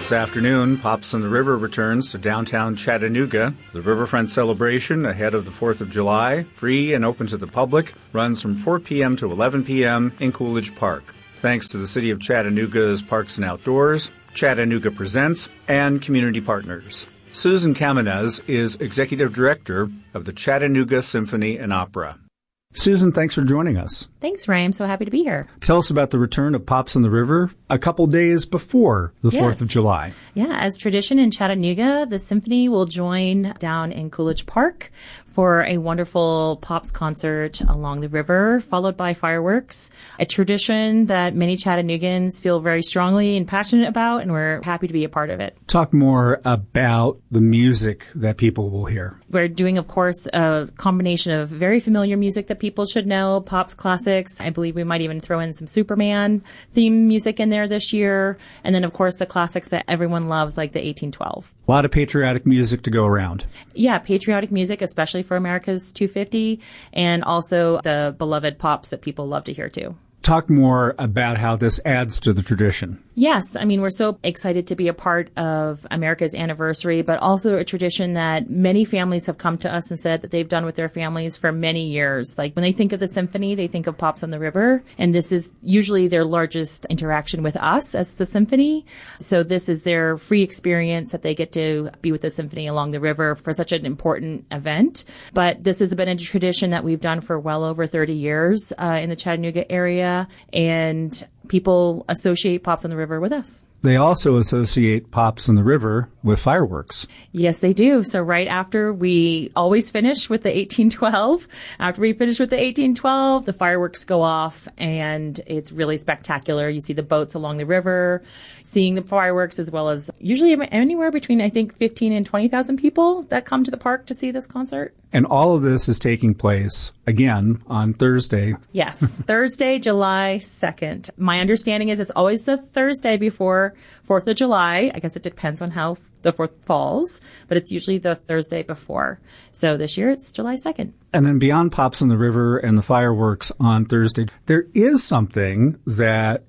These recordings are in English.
This afternoon, Pops on the River returns to downtown Chattanooga. The Riverfront celebration ahead of the 4th of July, free and open to the public, runs from 4 p.m. to 11 p.m. in Coolidge Park. Thanks to the City of Chattanooga's Parks and Outdoors, Chattanooga Presents, and community partners. Susan Kamenez is Executive Director of the Chattanooga Symphony and Opera. Susan, thanks for joining us. Thanks, Ray. I'm so happy to be here. Tell us about the return of Pops on the River a couple days before the 4th of July. Yeah, as tradition in Chattanooga, the symphony will join down in Coolidge Park for a wonderful Pops concert along the river, followed by fireworks, a tradition that many Chattanoogans feel very strongly and passionate about, and we're happy to be a part of it. Talk more about the music that people will hear. We're doing, of course, a combination of very familiar music that people should know, Pops classics. I believe we might even throw in some Superman theme music in there this year. And then, of course, the classics that everyone loves, like the 1812. A lot of patriotic music to go around. Yeah, patriotic music, especially for America's 250, and also the beloved Pops that people love to hear too. Talk more about how this adds to the tradition. Yes. I mean, we're so excited to be a part of America's anniversary, but also a tradition that many families have come to us and said that they've done with their families for many years. Like when they think of the symphony, they think of Pops on the River, and this is usually their largest interaction with us as the symphony. So this is their free experience that they get to be with the symphony along the river for such an important event. But this has been a tradition that we've done for well over 30 years in the Chattanooga area, and people associate Pops on the River with us. They also associate Pops on the River with fireworks. Yes, they do. So right after we always finish with the 1812. After we finish with the 1812, the fireworks go off and it's really spectacular. You see the boats along the river, seeing the fireworks, as well as usually anywhere between, I think, 15 and 20,000 people that come to the park to see this concert. And all of this is taking place, again, on Thursday. Yes, Thursday, July 2nd. My understanding is it's always the Thursday before 4th of July. I guess it depends on how the 4th falls, but it's usually the Thursday before. So this year it's July 2nd. And then beyond Pops on the River and the fireworks on Thursday, there is something that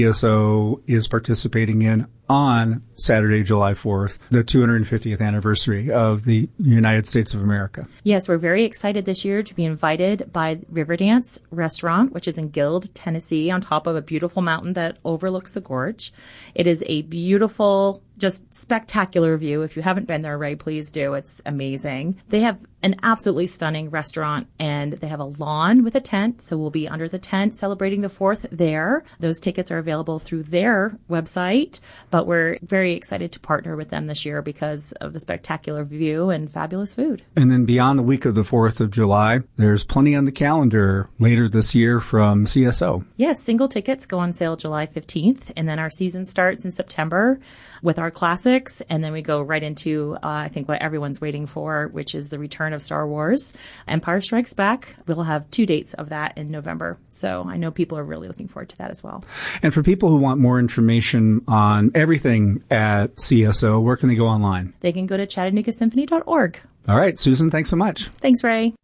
CSO is participating in on Saturday, July 4th, the 250th anniversary of the United States of America. Yes, we're very excited this year to be invited by Riverdance Restaurant, which is in Guild, Tennessee, on top of a beautiful mountain that overlooks the gorge. It is a beautiful, just spectacular view. If you haven't been there, Ray, please do. It's amazing. They have an absolutely stunning restaurant, and they have a lawn with a tent. So we'll be under the tent celebrating the 4th there. Those tickets are available through their website, but we're very excited to partner with them this year because of the spectacular view and fabulous food. And then beyond the week of the 4th of July, there's plenty on the calendar later this year from CSO. Yes, single tickets go on sale July 15th, and then our season starts in September with our classics, and then we go right into, I think, what everyone's waiting for, which is the return of Star Wars. Empire Strikes Back. We'll have 2 dates of that in November. So I know people are really looking forward to that as well. And for people who want more information on everything at CSO, where can they go online? They can go to ChattanoogaSymphony.org. All right, Susan, thanks so much. Thanks, Ray.